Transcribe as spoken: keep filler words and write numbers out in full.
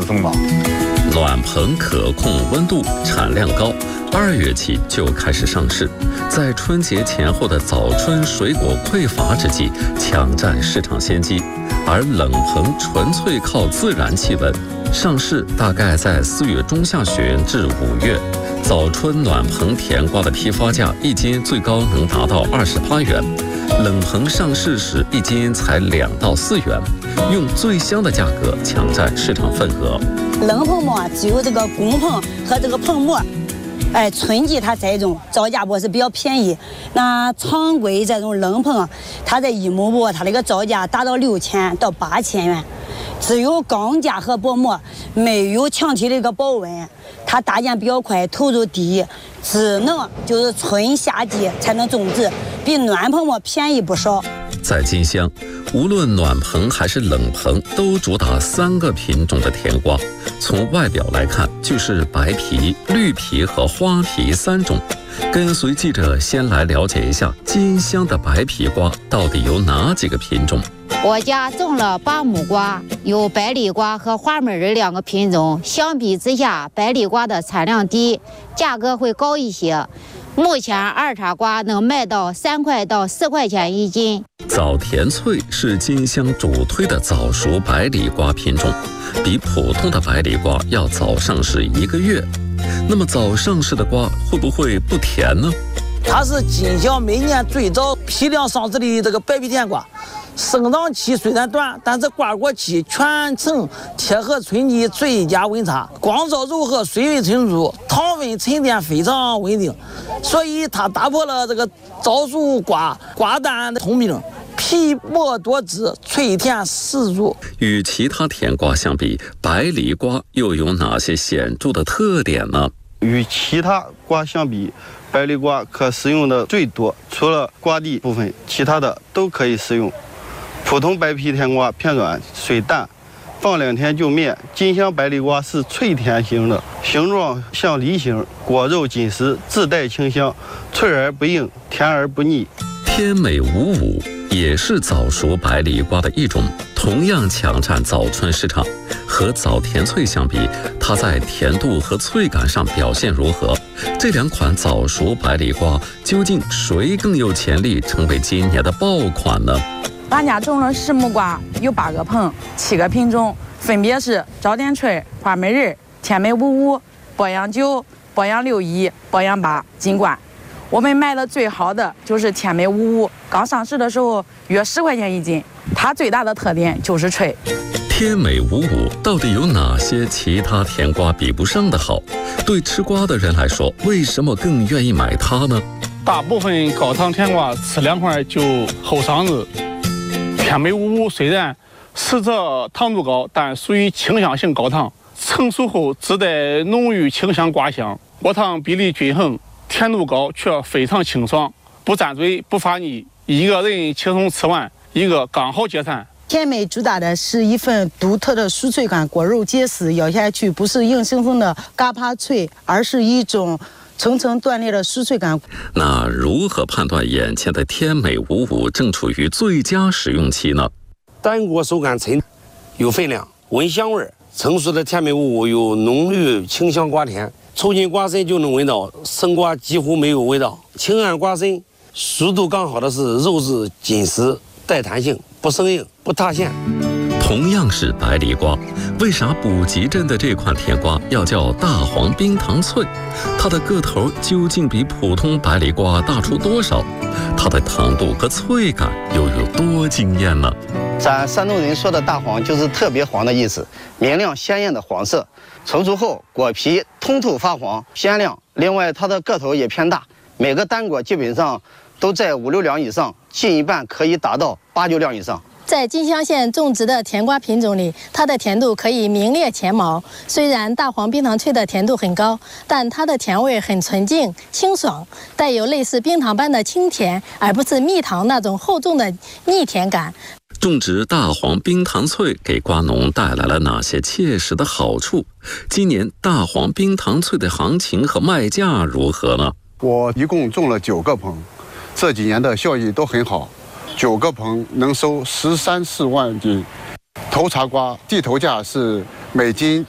风暴。 暖棚可控温度，产量高，二月起就开始上市，在春节前后的早春水果匮乏之际，抢占市场先机。而冷棚纯粹靠自然气温，上市大概在四月中下旬至五月。早春暖棚甜瓜的批发价一斤最高能达到二十八元，冷棚上市时一斤才两到四元，用最香的价格抢占市场份额。 冷棚嘛，只有这个工棚和这个棚膜，哎，春季它栽种造价不是比较便宜。那常规这种冷棚，它在一亩布，它那个造价达到六千到八千元。只有钢架和薄膜，没有墙体的一个保温，它搭建比较快，投入低，只能就是春夏季才能种植，比暖棚膜便宜不少。 在金乡，无论暖棚还是冷棚，都主打三个品种的甜瓜。从外表来看，就是白皮、绿皮和花皮三种。跟随记者先来了解一下金乡的白皮瓜到底有哪几个品种。 我家种了八亩瓜，有百里瓜和花美人两个品种。相比之下，百里瓜的产量低，价格会高一些。目前二茬瓜能卖到三块到四块钱一斤。 早甜脆是金乡主推的早熟百里瓜品种，比普通的百里瓜要早上市一个月。那么早上市的瓜会不会不甜呢？ 它是金乡每年最早批量上市的这个白皮甜瓜，生长期虽然短，但是瓜果期全程贴合春季最佳温差，光照柔和，水分充足，糖分沉淀非常稳定，所以它打破了这个早熟瓜瓜蛋的通病。皮薄多汁，脆甜十足。 与其他甜瓜相比，百里瓜又有哪些显著的特点呢？ 与其他瓜相比，百里瓜可食用的最多，除了瓜蒂部分，其他的都可以食用。普通白皮甜瓜偏软水淡，放两天就灭。金乡百里瓜是脆甜型的，形状像梨形，果肉紧实，自带清香，脆而不硬，甜而不腻。 天美五五也是早熟百里瓜的一种，同样抢占早春市场。和早甜脆相比，它在甜度和脆感上表现如何？这两款早熟百里瓜究竟谁更有潜力成为今年的爆款呢？ 俺家种了十亩瓜，有八个棚，七个品种，分别是早点脆、花美人、天美五五、鄱阳九、鄱阳六一、鄱阳八、金冠。我们卖的最好的就是天美五五，刚上市的时候约十块钱一斤，它最大的特点就是脆。 天美五五到底有哪些其他甜瓜比不上的好？对吃瓜的人来说，为什么更愿意买它呢？ 大部分高糖甜瓜吃两块就后晌日。天美五五虽然实则糖度高，但属于清香型高糖，成熟后自带浓郁清香瓜香，果糖比例均衡，甜度高却非常清爽，不粘嘴不发腻，一个人轻松吃完，一个刚好解散。 天美主打的是一份独特的酥脆感，果肉结实，咬下去不是硬生生的嘎巴脆，而是一种层层断裂的酥脆感。 那如何判断眼前的天美五五正处于最佳使用期呢？ 单果手感沉，有分量，闻香味。成熟的天美五五有浓郁清香瓜甜，凑近瓜身就能闻到，生瓜几乎没有味道。清暗瓜身，熟度刚好的是肉质紧实，带弹性，不生硬，不塌陷。 同样是百里瓜，为啥补给镇的这款甜瓜要叫大黄冰糖脆？它的个头究竟比普通百里瓜大出多少？它的糖度和脆感又有多惊艳呢？ 咱山东人说的大黄就是特别黄的意思，明亮鲜艳的黄色。成熟后果皮通透发黄，鲜亮。另外它的个头也偏大，每个单果基本上都在五六两以上，近一半可以达到八九两以上。 在金乡县种植的甜瓜品种里，它的甜度可以名列前茅。虽然大黄冰糖脆的甜度很高，但它的甜味很纯净清爽，带有类似冰糖般的清甜，而不是蜜糖那种厚重的腻甜感。 种植大黄冰糖脆给瓜农带来了哪些切实的好处？今年大黄冰糖脆的行情和卖价如何呢？ 我一共种了九个棚，这几年的效益都很好。九个棚能收十三四万斤，头茬瓜地头价是每斤